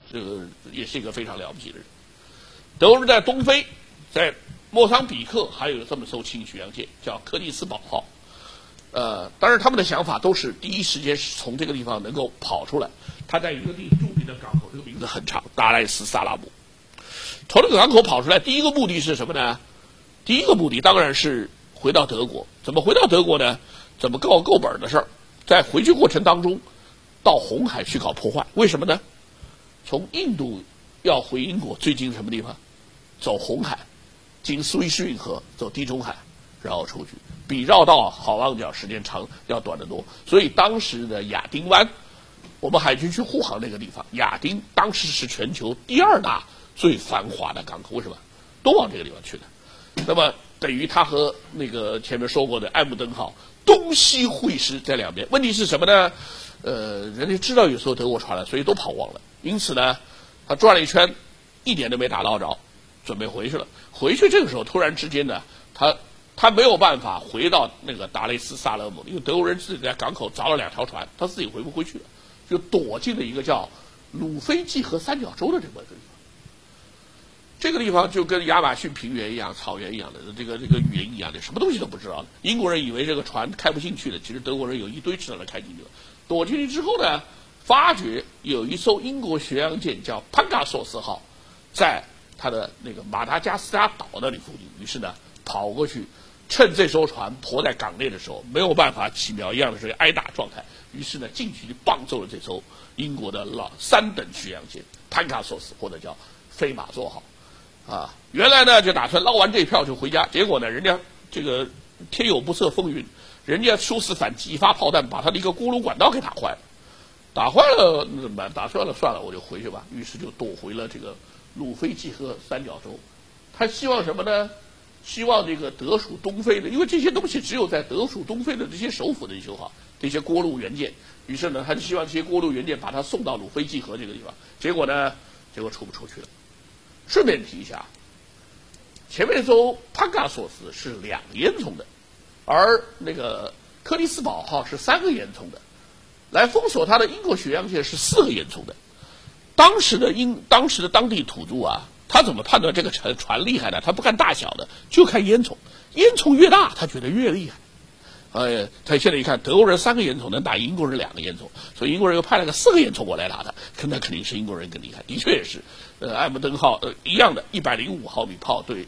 这个也是一个非常了不起的人。德国人在东非，在莫桑比克还有这么艘轻巡洋舰叫柯蒂斯堡号。当然他们的想法都是第一时间是从这个地方能够跑出来。他在一个著名的港口，这个名字很长，达赖斯萨拉姆。从这个港口跑出来，第一个目的是什么呢？第一个目的当然是回到德国。怎么回到德国呢？怎么够本的事儿？在回去过程当中，到红海去搞破坏。为什么呢？从印度要回英国，最近什么地方？走红海，经苏伊士运河，走地中海，然后出去，比绕道好望角时间长要短得多。所以当时的亚丁湾，我们海军去护航那个地方，亚丁当时是全球第2大最繁华的港口。为什么？都往这个地方去的。那么等于他和那个前面说过的爱慕登号东西会师在两边。问题是什么呢？人家知道有艘德国船了，所以都跑光了。因此呢，他转了一圈，一点都没打捞着，准备回去了。回去这个时候，突然之间呢，他没有办法回到那个达雷斯萨勒姆，因为德国人自己在港口凿了2条船，他自己回不回去了，就躲进了一个叫鲁菲济河三角洲的这么一个地方。这个地方就跟亚马逊平原一样、草原一样的这个雨林一样的，什么东西都不知道的。英国人以为这个船开不进去了，其实德国人有一堆知道的开进去了。躲进去之后呢，发觉有一艘英国巡洋舰叫潘嘎索斯号，在他的那个马达加斯加岛那里附近。于是呢，跑过去，趁这艘船泊在港内的时候，没有办法起苗一样的是挨打状态。于是呢，进去就棒揍了这艘英国的3等巡洋舰潘卡索斯，或者叫飞马座号。原来呢就打算捞完这票就回家，结果呢人家这个天有不测风云，人家殊死反击，一发炮弹把他的一个锅炉管道给打坏了。打坏了怎么办？打坏了算了，我就回去吧。于是就躲回了这个鲁菲济河三角洲。他希望什么呢？希望这个德属东非的，因为这些东西只有在德属东非的这些首府能修好，这些锅炉元件。于是呢，他就希望这些锅炉元件把它送到鲁菲济河这个地方。结果出不出去了。顺便提一下，前面那艘潘嘎索斯是2个烟囱的，而那个柯蒂斯堡号是3个烟囱的。来封锁它的英国巡洋舰是4个烟囱的。当时的当地土著啊，他怎么判断这个船厉害呢？他不看大小的，就看烟囱，烟囱越大，他觉得越厉害。他现在一看，德国人3个烟囱能打英国人2个烟囱，所以英国人又派了个4个烟囱过来打他，那肯定是英国人更厉害。的确也是，爱慕登号一样的105毫米炮对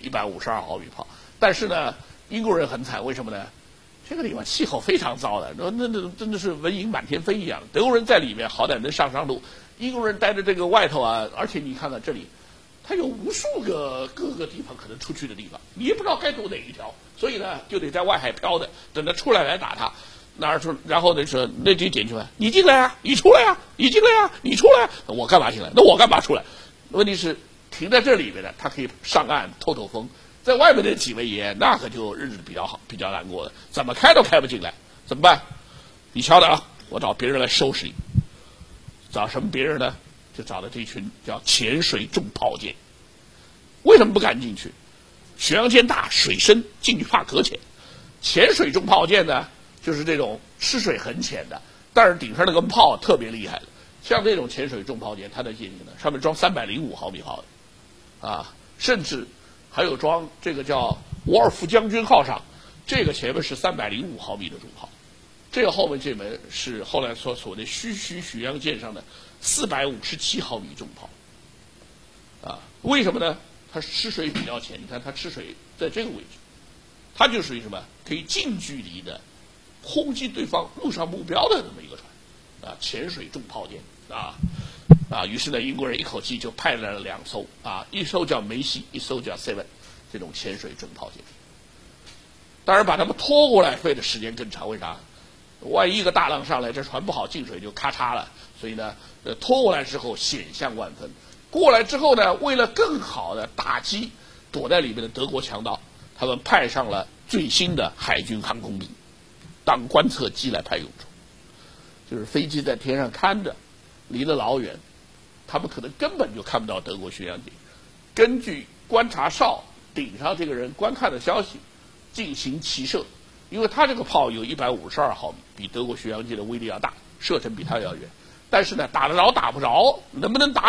152毫米炮，但是呢，英国人很惨，为什么呢？这个地方气候非常糟的，那真的是蚊蝇满天飞一样。德国人在里面好歹能上路，英国人待在这个外头啊，而且你看看这里，它有无数个各个地方可能出去的地方，你也不知道该走哪一条，所以呢就得在外海飘的，等着出来打他。然后呢说那就点出来，你进来啊，你出来啊，你进来啊，你出来啊，我干嘛进来？那我干嘛出来？问题是停在这里面的，他可以上岸透透风。在外面的几位爷，那可就日子比较好，比较难过的，怎么开都开不进来，怎么办？你瞧着啊，我找别人来收拾你。找什么别人呢？就找了这群叫潜水重炮舰。为什么不敢进去？巡洋舰大，水深，进去怕搁浅。潜水重炮舰呢，就是这种吃水很浅的，但是顶上那个炮特别厉害的。像这种潜水重炮舰，它的舰艇呢，上面装305毫米炮的，甚至还有装这个叫沃尔夫将军号上，这个前面是305毫米的重炮，这个后面这门是后来所谓的须巡洋舰上的457毫米重炮，为什么呢？它吃水比较浅，你看它吃水在这个位置，它就属于什么？可以近距离的轰击对方陆上目标的这么一个船，潜水重炮舰于是呢，英国人一口气就派来了2艘一艘叫梅西，一艘叫 Seven， 这种潜水重炮舰。当然把他们拖过来费的时间更长，为啥？万一一个大浪上来，这船不好进水就咔嚓了。所以呢，拖过来之后险象万分。过来之后呢，为了更好的打击躲在里面的德国强盗，他们派上了最新的海军航空兵当观测机来派用处，就是飞机在天上看着，离得老远，他们可能根本就看不到德国巡洋舰。根据观察哨顶上这个人观看的消息进行齐射，因为他这个炮有152毫米，比德国巡洋舰的威力要大，射程比他要远。但是呢，打得着打不着，能不能打